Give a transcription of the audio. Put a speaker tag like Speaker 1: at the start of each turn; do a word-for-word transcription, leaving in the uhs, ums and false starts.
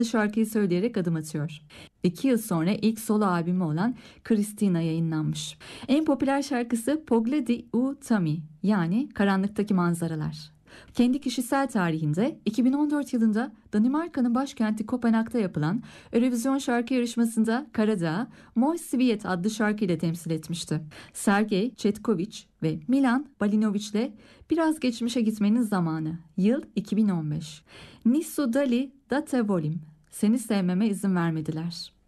Speaker 1: şarkıyı söyleyerek adım atıyor. İki yıl sonra ilk solo albümü olan Christina yayınlanmış. En popüler şarkısı Pogledi u Tami, yani Karanlıktaki Manzaralar. Kendi kişisel tarihinde iki bin on dört yılında Danimarka'nın başkenti Kopenhag'da yapılan Eurovision şarkı yarışmasında Karadağ, Moj Svijet adlı şarkıyla temsil etmişti. Sergej Chetkovic ve Milan Balinovic'le biraz geçmişe gitmenin zamanı. Yıl iki bin on beş. Nisu Dali da te volim. Seni sevmeme izin vermediler.